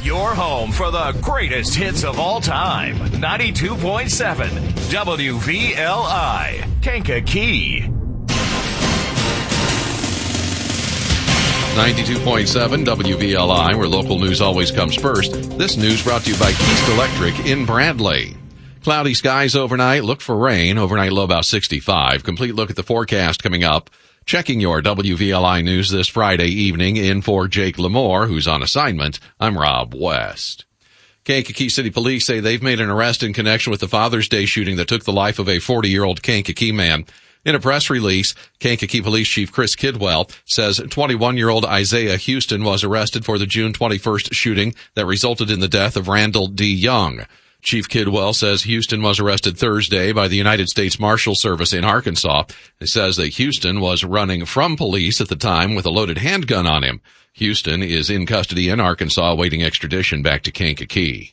Your home for the greatest hits of all time. 92.7 WVLI, Kankakee. 92.7 WVLI, where local news always comes first. This news brought to you by Keast Electric in Bradley. Cloudy skies overnight. Look for rain. Overnight low about 65. Complete look at the forecast coming up. Checking your WVLI news this Friday evening. In for Jake Lamore, who's on assignment, I'm Rob West. Kankakee City Police say they've made an arrest in connection with the Father's Day shooting that took the life of a 40-year-old Kankakee man. In a press release, Kankakee Police Chief Chris Kidwell says 21-year-old Isaiah Houston was arrested for the June 21st shooting that resulted in the death of Randall D. Young. Chief Kidwell says Houston was arrested Thursday by the United States Marshal Service in Arkansas. He says that Houston was running from police at the time with a loaded handgun on him. Houston is in custody in Arkansas awaiting extradition back to Kankakee.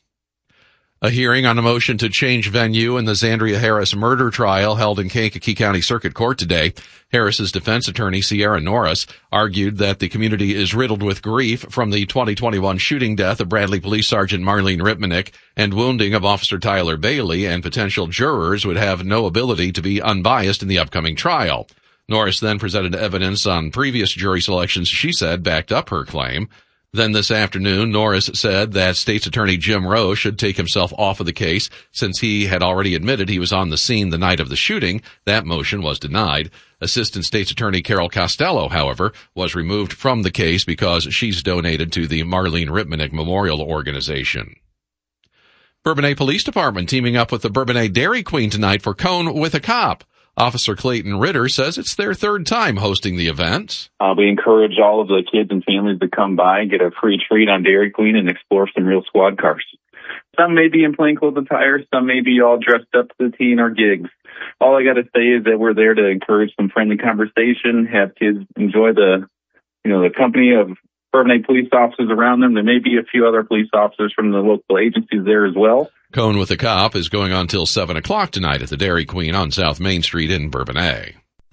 A hearing on a motion to change venue in the Zandria Harris murder trial held in Kankakee County Circuit Court today. Harris's defense attorney, Sierra Norris, argued that the community is riddled with grief from the 2021 shooting death of Bradley Police Sergeant Marlene Ripmanick and wounding of Officer Tyler Bailey, and potential jurors would have no ability to be unbiased in the upcoming trial. Norris then presented evidence on previous jury selections she said backed up her claim. Then this afternoon, Norris said that State's Attorney Jim Rowe should take himself off of the case since he had already admitted he was on the scene the night of the shooting. That motion was denied. Assistant State's Attorney Carol Costello, however, was removed from the case because she's donated to the Marlene Ripmanick Memorial Organization. Bourbonnais Police Department teaming up with the Bourbonnais Dairy Queen tonight for Cone with a Cop. Officer Clayton Ritter says it's their third time hosting the event. We encourage all of the kids and families to come by, get a free treat on Dairy Queen, and explore some real squad cars. Some may be in plainclothes attire, some may be all dressed up to the T in our gigs. All I got to say is that we're there to encourage some friendly conversation, have kids enjoy the company of Bourbonnais police officers around them. There may be a few other police officers from the local agencies there as well. Cone with a Cop is going on till 7 o'clock tonight at the Dairy Queen on South Main Street in Bourbonnais.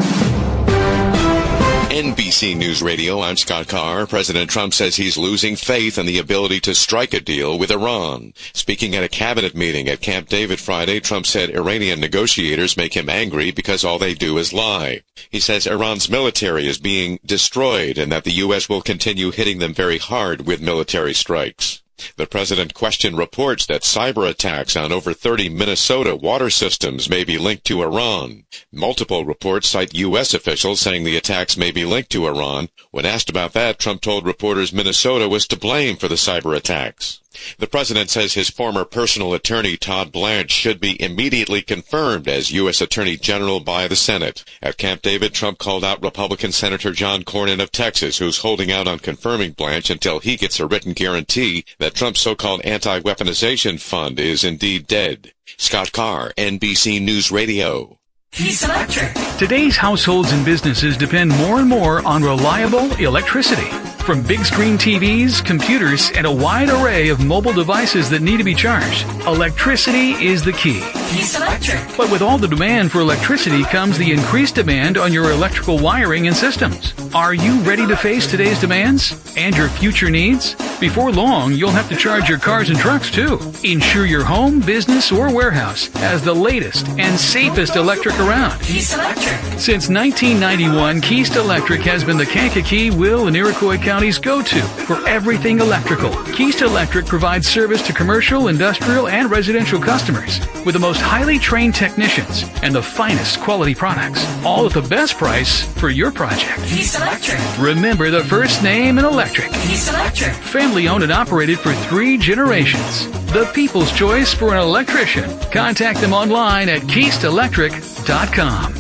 NBC News Radio, I'm Scott Carr. President Trump says he's losing faith in the ability to strike a deal with Iran. Speaking at a cabinet meeting at Camp David Friday, Trump said Iranian negotiators make him angry because all they do is lie. He says Iran's military is being destroyed and that the U.S. will continue hitting them very hard with military strikes. The president questioned reports that cyber attacks on over 30 Minnesota water systems may be linked to Iran. Multiple reports cite U.S. officials saying the attacks may be linked to Iran. When asked about that, Trump told reporters Minnesota was to blame for the cyber attacks. The president says his former personal attorney, Todd Blanche, should be immediately confirmed as U.S. Attorney General by the Senate. At Camp David, Trump called out Republican Senator John Cornyn of Texas, who's holding out on confirming Blanche until he gets a written guarantee that Trump's so-called anti-weaponization fund is indeed dead. Scott Carr, NBC News Radio. Keast Electric. Today's households and businesses depend more and more on reliable electricity. From big screen TVs, computers, and a wide array of mobile devices that need to be charged, electricity is the key. Keast Electric. But with all the demand for electricity comes the increased demand on your electrical wiring and systems. Are you ready to face today's demands and your future needs? Before long, you'll have to charge your cars and trucks too. Ensure your home, business, or warehouse has the latest and safest electric around. Keast Electric. Since 1991, Keast Electric has been the Kankakee, Will, and Iroquois County's go-to for everything electrical. Keast Electric provides service to commercial, industrial, and residential customers with the most highly trained technicians and the finest quality products, all at the best price for your project. Keast Electric. Remember the first name in electric. Keast Electric. Family owned and operated for 3 generations. The people's choice for an electrician. Contact them online at KeastElectric.com.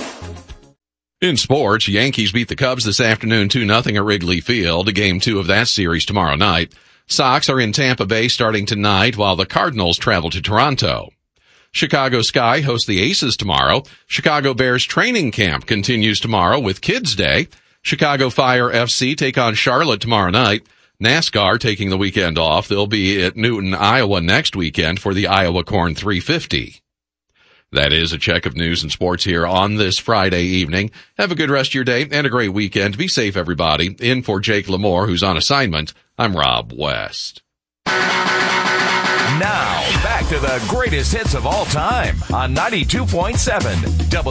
In sports, Yankees beat the Cubs this afternoon 2-0 at Wrigley Field. Game 2 of that series tomorrow night. Sox are in Tampa Bay starting tonight while the Cardinals travel to Toronto. Chicago Sky hosts the Aces tomorrow. Chicago Bears training camp continues tomorrow with Kids Day. Chicago Fire FC take on Charlotte tomorrow night. NASCAR taking the weekend off. They'll be at Newton, Iowa next weekend for the Iowa Corn 350. That is a check of news and sports here on this Friday evening. Have a good rest of your day and a great weekend. Be safe, everybody. In for Jake Lamore, who's on assignment, I'm Rob West. Now, back to the greatest hits of all time on 92.7